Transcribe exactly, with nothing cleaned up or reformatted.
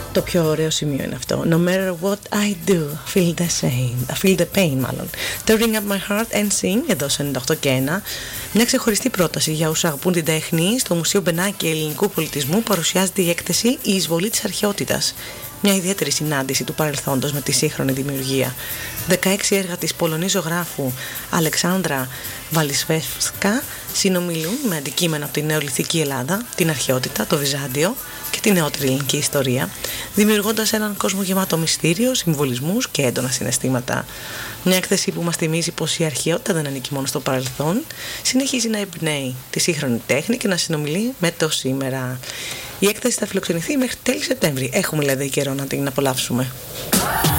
Το πιο ωραίο σημείο είναι αυτό. No matter what I do, I feel the same. I feel the pain, μάλλον. Turning up my heart and sing, εδώ σε ενενήντα οκτώ και ένα. Μια ξεχωριστή πρόταση για όσους αγαπούν την τέχνη. Στο Μουσείο Μπενάκη Ελληνικού Πολιτισμού παρουσιάζεται η έκθεση «Η εισβολή της αρχαιότητας». Μια ιδιαίτερη συνάντηση του παρελθόντος με τη σύγχρονη δημιουργία. δεκαέξι έργα της Πολωνής ζωγράφου Αλεξάνδρα Βαλισβεύσκα συνομιλούν με αντικείμενα από την νεολιθική Ελλάδα, την αρχαιότητα, το Βυζάντιο και την νεότερη ελληνική ιστορία, δημιουργώντας έναν κόσμο γεμάτο μυστήριο, συμβολισμούς και έντονα συναισθήματα. Μια έκθεση που μας θυμίζει πως η αρχαιότητα δεν ανήκει μόνο στο παρελθόν, συνεχίζει να εμπνέει τη σύγχρονη τέχνη και να συνομιλεί με το σήμερα. Η έκθεση θα φιλοξενηθεί μέχρι τέλη Σεπτέμβρη. Έχουμε δηλαδή καιρό να την απολαύσουμε.